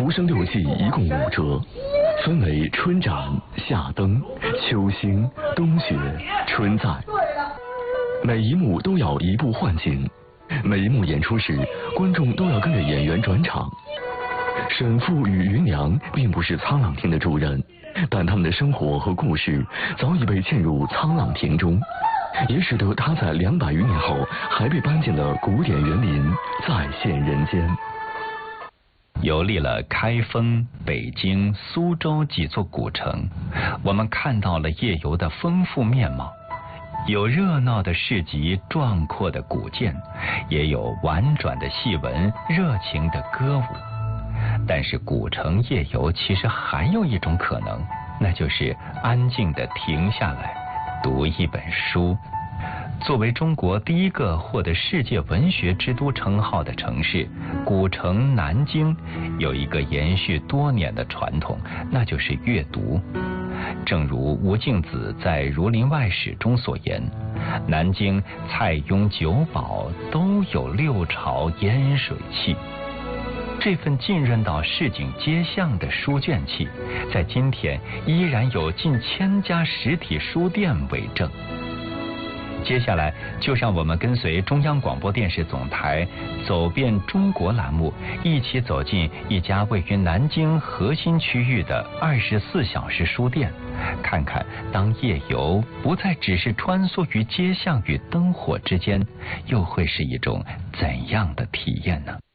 浮生六季一共5折，分为春展、夏灯、秋兴、冬雪、春在。每一幕都要移步换景，每一幕演出时，观众都要跟着演员转场。沈复与芸娘并不是沧浪亭的主人，但他们的生活和故事早已被嵌入沧浪亭中，也使得他在200余年后还被搬进了古典园林，再现人间。 游历了开封、北京、苏州几座古城，我们看到了夜游的丰富面貌，有热闹的市集、壮阔的古建，也有婉转的戏文、热情的歌舞。但是古城夜游其实还有一种可能，那就是安静地停下来读一本书。作为中国第一个获得世界文学之都称号的城市，古城南京有一个延续多年的传统，那就是阅读。正如吴敬梓在《儒林外史》中所言，南京蔡邕九保都有6朝烟水气。这份浸润到市井街巷的书卷气，在今天依然有近1000家实体书店为证。接下来就让我们跟随中央广播电视总台走遍中国栏目，一起走进一家位于南京核心区域的24小时书店，看看当夜游不再只是穿梭于街巷与灯火之间，又会是一种怎样的体验呢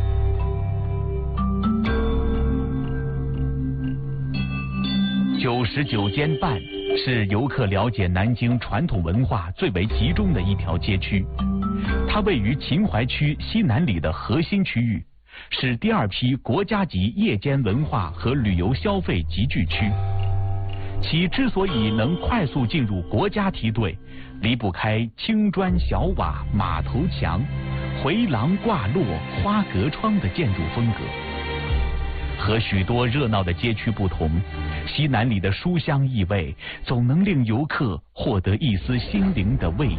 ？99间半是游客了解南京传统文化最为集中的一条街区，它位于秦淮区西南里的核心区域，是第2批国家级夜间文化和旅游消费集聚区。其之所以能快速进入国家梯队，离不开青砖小瓦、马头墙、回廊挂落、花格窗的建筑风格。和许多热闹的街区不同，西南里的书香意味总能令游客获得一丝心灵的慰藉。